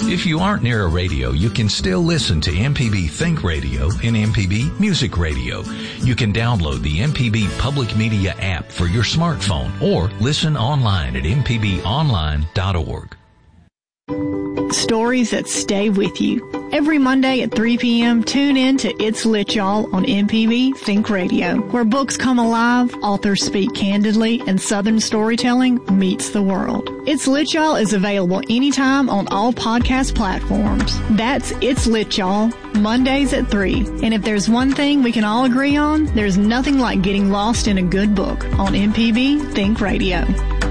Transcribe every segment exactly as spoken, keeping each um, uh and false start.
If you aren't near a radio, you can still listen to M P B Think Radio and M P B Music Radio. You can download the M P B Public Media app for your smartphone or listen online at m p b online dot org. Stories that stay with you. Every Monday at three p.m., tune in to It's Lit Y'all on M P B Think Radio, where books come alive, authors speak candidly, and Southern storytelling meets the world. It's Lit Y'all is available anytime on all podcast platforms. That's It's Lit Y'all, Mondays at three. And if there's one thing we can all agree on, there's nothing like getting lost in a good book on M P B Think Radio.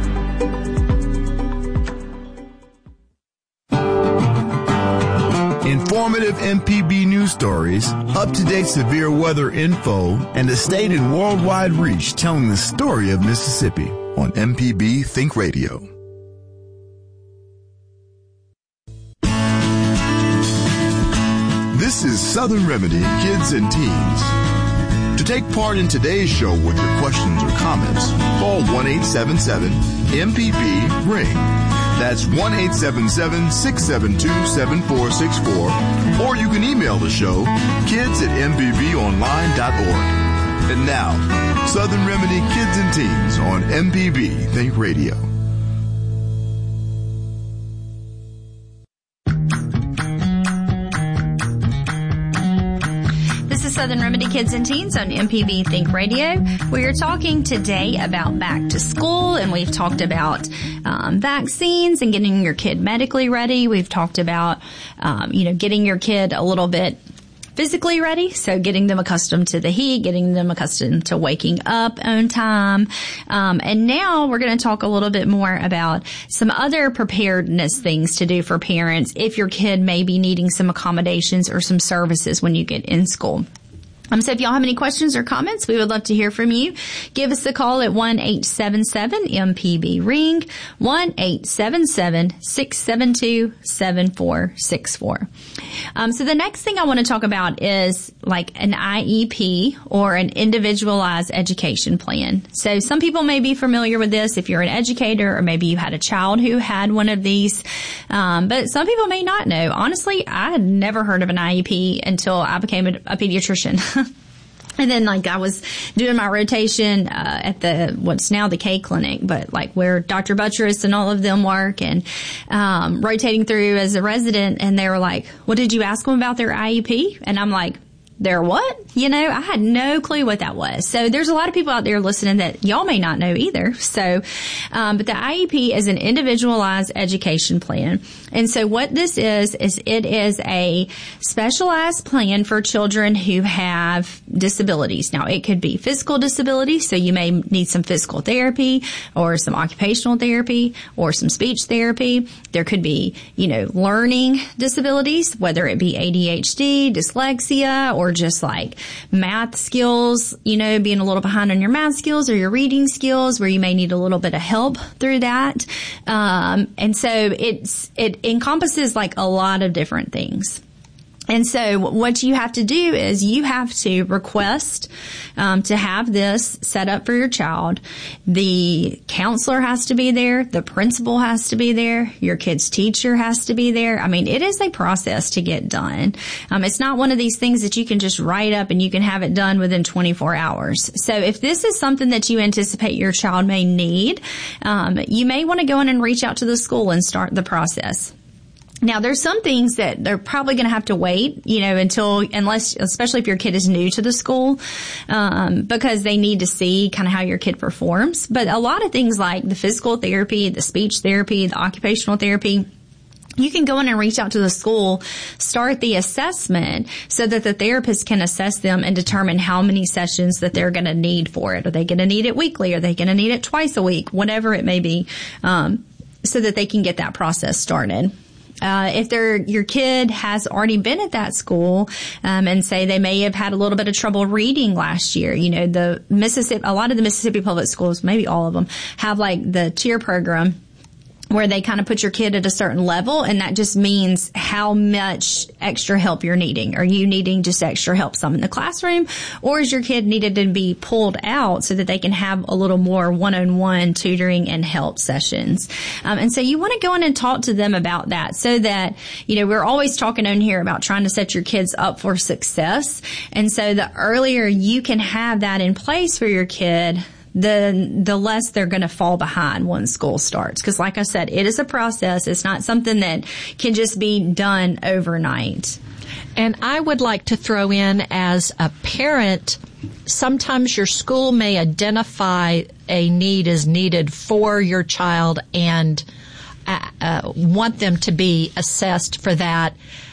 Informative M P B news stories, up-to-date severe weather info, and a state and worldwide reach telling the story of Mississippi on M P B Think Radio. This is Southern Remedy Kids and Teens. To take part in today's show with your questions or comments, call one eight seven seven M P B ring. That's one eight seven seven, six seven two, seven four six four. Or you can email the show, kids at m p b online dot org. And now, Southern Remedy Kids and Teens on M P B Think Radio. Southern Remedy Kids and Teens on M P B Think Radio. We are talking today about back to school, and we've talked about um, vaccines and getting your kid medically ready. We've talked about, um, you know, getting your kid a little bit physically ready, so getting them accustomed to the heat, getting them accustomed to waking up on time. Um, and now we're going to talk a little bit more about some other preparedness things to do for parents if your kid may be needing some accommodations or some services when you get in school. Um, so if y'all have any questions or comments, we would love to hear from you. Give us a call at one eight seven seven M P B ring, one eight seven seven, six seven two, seven four six four. Um, so the next thing I want to talk about is like an I E P or an individualized education plan. So some people may be familiar with this if you're an educator, or maybe you had a child who had one of these. Um, but some people may not know. Honestly, I had never heard of an I E P until I became a, a pediatrician. And then, like, I was doing my rotation uh, at the what's now the K Clinic, but like where Doctor Buttress and all of them work, and um, rotating through as a resident. And they were like, "What did you ask them about their I E P?" And I'm like, "Their what?" You know, I had no clue what that was. So there's a lot of people out there listening that y'all may not know either. So, um, but the I E P is an individualized education plan. And so what this is, is it is a specialized plan for children who have disabilities. Now, it could be physical disabilities, so you may need some physical therapy or some occupational therapy or some speech therapy. There could be, you know, learning disabilities, whether it be A D H D, dyslexia, or just like math skills, you know, being a little behind on your math skills or your reading skills, where you may need a little bit of help through that. Um, and so it's, it encompasses like a lot of different things. And so what you have to do is you have to request um, to have this set up for your child. The counselor has to be there. The principal has to be there. Your kid's teacher has to be there. I mean, it is a process to get done. Um, it's not one of these things that you can just write up and you can have it done within twenty-four hours. So if this is something that you anticipate your child may need, um, you may want to go in and reach out to the school and start the process. Now, there's some things that they're probably going to have to wait, you know, until, unless, especially if your kid is new to the school, um, because they need to see kind of how your kid performs. But a lot of things like the physical therapy, the speech therapy, the occupational therapy, you can go in and reach out to the school, start the assessment so that the therapist can assess them and determine how many sessions that they're going to need for it. Are they going to need it weekly? Are they going to need it twice a week? Whatever it may be, um, so that they can get that process started. Uh, if they're, your kid has already been at that school, um, and say they may have had a little bit of trouble reading last year, you know, the Mississippi, a lot of the Mississippi public schools, maybe all of them, have like the cheer program. where they kind of put your kid at a certain level, and that just means how much extra help you're needing. Are you needing just extra help some in the classroom, or is your kid needed to be pulled out so that they can have a little more one-on-one tutoring and help sessions? Um, and so you want to go in and talk to them about that, so that, you know, we're always talking on here about trying to set your kids up for success. And so the earlier you can have that in place for your kid, the the less they're going to fall behind when school starts. Because like I said, it is a process. It's not something that can just be done overnight. And I would like to throw in, as a parent, sometimes your school may identify a need as needed for your child and uh, uh, want them to be assessed for that.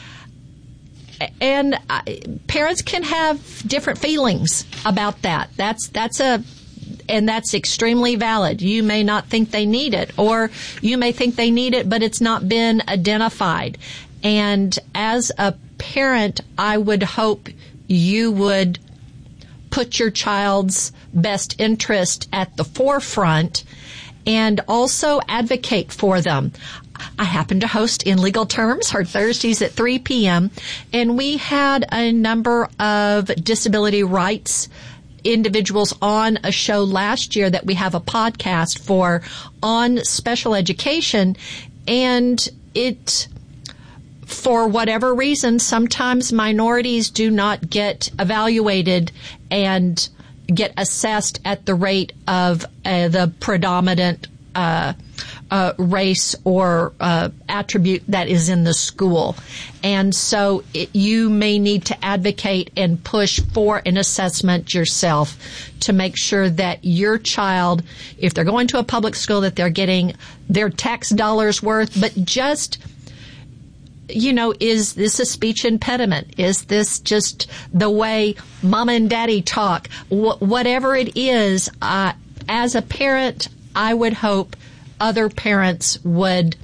And uh, parents can have different feelings about that. That's that's a And that's extremely valid. You may not think they need it, or you may think they need it, but it's not been identified. And as a parent, I would hope you would put your child's best interest at the forefront and also advocate for them. I happen to host In Legal Terms, our Thursdays at three p.m., and we had a number of disability rights individuals on a show last year that we have a podcast for on special education. And it, for whatever reason, sometimes minorities do not get evaluated and get assessed at the rate of uh, the predominant uh, uh, race or uh, attribute that is in the school. And so it, you may need to advocate and push for an assessment yourself to make sure that your child, if they're going to a public school, that they're getting their tax dollars worth. But just, you know, is this a speech impediment? Is this just the way mama and daddy talk? Wh- whatever it is, uh, as a parent, I would hope other parents would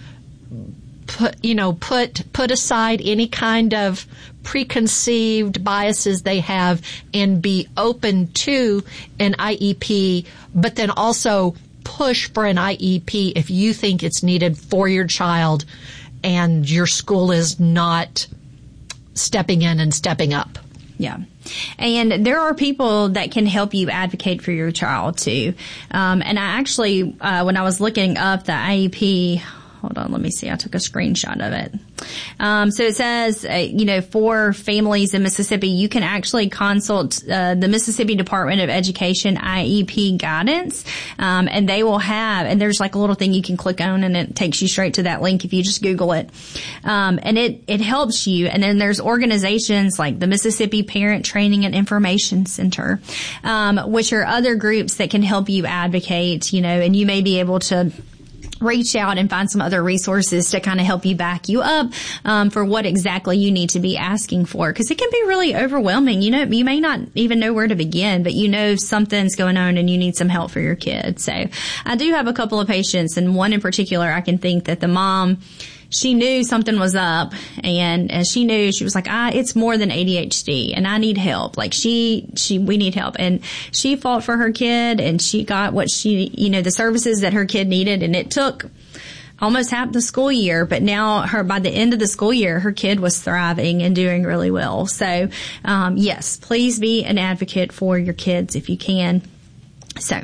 put, you know, put, put aside any kind of preconceived biases they have and be open to an I E P, but then also push for an I E P if you think it's needed for your child and your school is not stepping in and stepping up. Yeah. And there are people that can help you advocate for your child too. Um, and I actually, uh, when I was looking up the I E P, hold on, let me see. I took a screenshot of it. Um, so it says, uh, you know, for families in Mississippi, you can actually consult uh, the Mississippi Department of Education I E P guidance, um, and they will have, and there's like a little thing you can click on, and it takes you straight to that link if you just Google it. Um, and it it helps you. And then there's organizations like the Mississippi Parent Training and Information Center, um, which are other groups that can help you advocate, you know, and you may be able to reach out and find some other resources to kind of help you back you up um, for what exactly you need to be asking for, because it can be really overwhelming. You know, you may not even know where to begin, but you know something's going on and you need some help for your kid. So I do have a couple of patients, and one in particular, I can think that the mom, she knew something was up, and, and she knew, she was like, ah, it's more than A D H D and I need help. Like she, she, we need help. And she fought for her kid, and she got what she, you know, the services that her kid needed. And it took almost half the school year, but now her, by the end of the school year, her kid was thriving and doing really well. So, um, yes, please be an advocate for your kids if you can. So,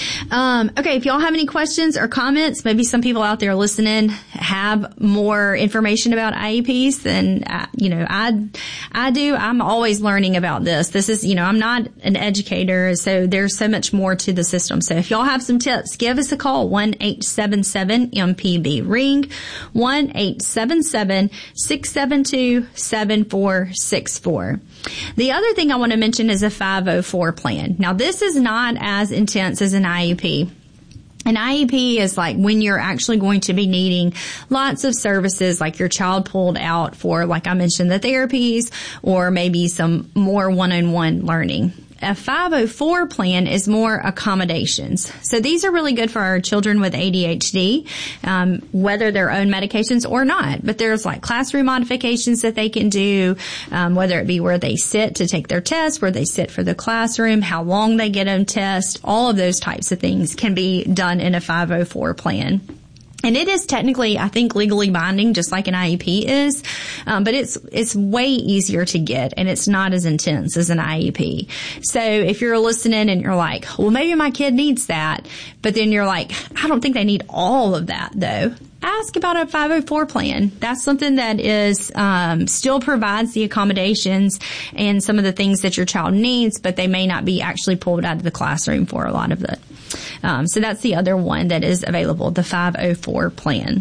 Um, okay, if y'all have any questions or comments, maybe some people out there listening have more information about I E Ps than, uh, you know, I, I do. I'm always learning about this. This is, you know, I'm not an educator, so there's so much more to the system. So if y'all have some tips, give us a call, one eight seven seven M P B ring, one eight seven seven six seven two seven four six four. The other thing I want to mention is a five oh four plan. Now, this is not as intense as an I E P. An I E P is like when you're actually going to be needing lots of services, like your child pulled out for, like I mentioned, the therapies, or maybe some more one-on-one learning. A five oh four plan is more accommodations. So these are really good for our children with A D H D, um, whether they're own medications or not. But there's like classroom modifications that they can do, um, whether it be where they sit to take their test, where they sit for the classroom, how long they get on test. All of those types of things can be done in a five oh four plan. And it is technically, I think, legally binding, just like an I E P is. Um, but it's, it's way easier to get, and it's not as intense as an I E P. So if you're listening and you're like, well, maybe my kid needs that, but then you're like, I don't think they need all of that though. Ask about a five oh four plan. That's something that is, um, still provides the accommodations and some of the things that your child needs, but they may not be actually pulled out of the classroom for a lot of it. Um, so that's the other one that is available, the five oh four plan.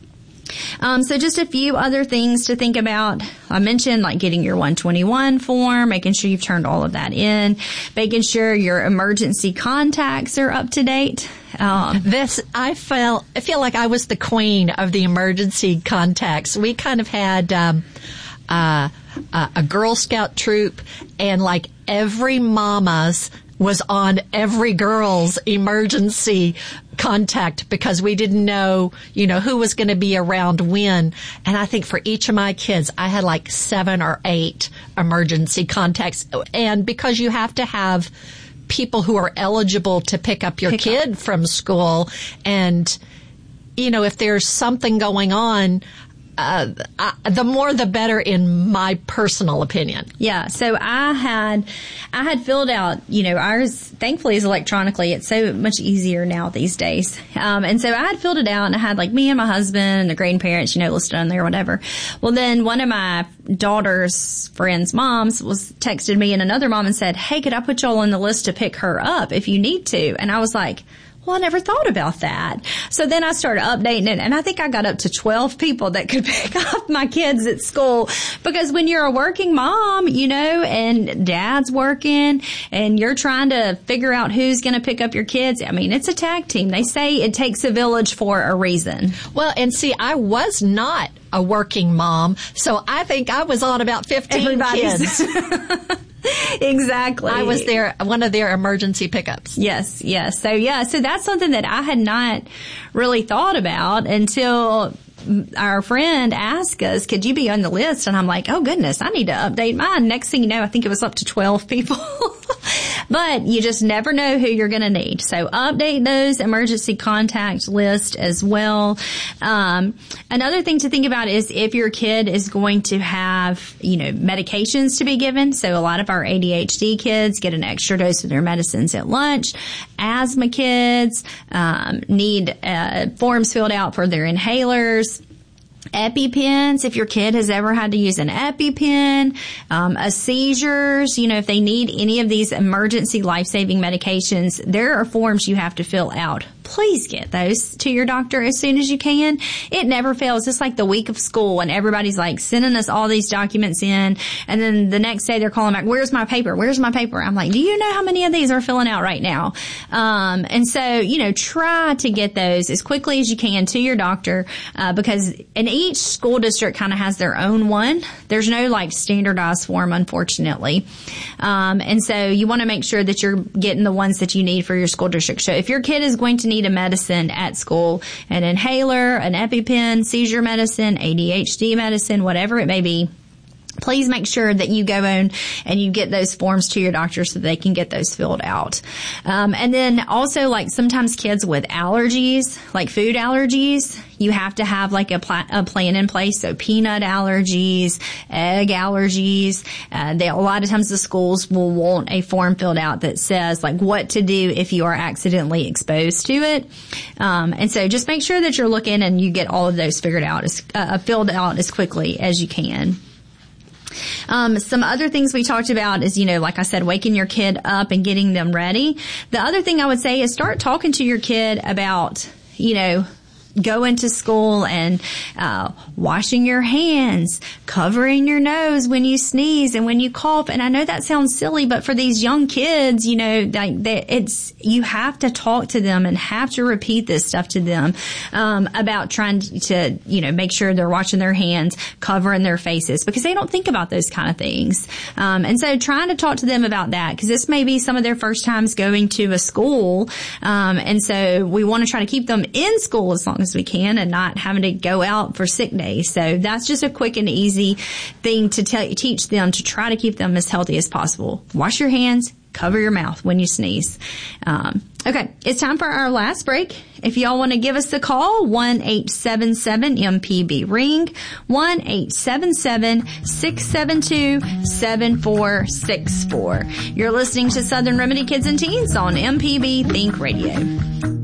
Um, so just a few other things to think about. I mentioned like getting your one twenty-one form, making sure you've turned all of that in, making sure your emergency contacts are up to date. Um, this, I felt, I feel like I was the queen of the emergency contacts. We kind of had, um, uh, uh, a Girl Scout troop, and like every mama's was on every girl's emergency contact because we didn't know, you know, who was going to be around when. And I think for each of my kids, I had like seven or eight emergency contacts. And because you have to have people who are eligible to pick up your pick kid up. from school. And, you know, if there's something going on, Uh, uh, the more the better in my personal opinion. Yeah. So I had, I had filled out, you know, ours thankfully is electronically. It's so much easier now these days. Um, and so I had filled it out, and I had like me and my husband and the grandparents, you know, listed on there or whatever. Well, then one of my daughter's friends' moms was texted me and another mom and said, hey, could I put y'all on the list to pick her up if you need to? And I was like, well, I never thought about that. So then I started updating it, and I think I got up to twelve people that could pick up my kids at school. Because when you're a working mom, you know, and dad's working, and you're trying to figure out who's going to pick up your kids, I mean, it's a tag team. They say it takes a village for a reason. Well, and see, I was not a working mom, so I think I was on about fifteen Everybody's kids. Exactly. I was there, one of their emergency pickups. Yes, yes. So yeah, so that's something that I had not really thought about until our friend asked us, could you be on the list? And I'm like, oh goodness, I need to update mine. Next thing you know, I think it was up to twelve people. But you just never know who you're going to need. So update those emergency contact list as well. Um, another thing to think about is if your kid is going to have, you know, medications to be given. So a lot of our A D H D kids get an extra dose of their medicines at lunch. Asthma kids um, need uh, forms filled out for their inhalers. EpiPens, if your kid has ever had to use an EpiPen, um, a seizures, you know, if they need any of these emergency life-saving medications, there are forms you have to fill out. Please get those to your doctor as soon as you can. It never fails. It's like the week of school and everybody's like sending us all these documents in, and then the next day they're calling back, where's my paper? Where's my paper? I'm like, do you know how many of these are filling out right now? Um, and so, you know, try to get those as quickly as you can to your doctor, uh, because in each school district kind of has their own one. There's no like standardized form, unfortunately. Um, and so you want to make sure that you're getting the ones that you need for your school district. So if your kid is going to need a medicine at school, an inhaler, an EpiPen, seizure medicine, A D H D medicine, whatever it may be, please make sure that you go on and you get those forms to your doctor so they can get those filled out. Um, and then also, like sometimes kids with allergies, like food allergies, you have to have like a, pl- a plan in place. So peanut allergies, egg allergies. Uh, they, a lot of times the schools will want a form filled out that says like what to do if you are accidentally exposed to it. Um, and so just make sure that you're looking and you get all of those figured out, as, uh, filled out as quickly as you can. Um, some other things we talked about is, you know, like I said, waking your kid up and getting them ready. The other thing I would say is start talking to your kid about, you know, going to school and uh washing your hands, covering your nose when you sneeze and when you cough. And I know that sounds silly, but for these young kids, you know, like they, it's you have to talk to them and have to repeat this stuff to them um about trying to, you know, make sure they're washing their hands, covering their faces, because they don't think about those kind of things. Um and so trying to talk to them about that, because this may be some of their first times going to a school. Um and so we want to try to keep them in school as long as we can and not having to go out for sick days. So that's just a quick and easy thing to te- teach them to try to keep them as healthy as possible. Wash your hands, cover your mouth when you sneeze. Um, Okay, it's time for our last break. If y'all want to give us a call, one eight seven seven M P B ring, one eight seven seven six seven two seven four six four. You're listening to Southern Remedy Kids and Teens on M P B Think Radio.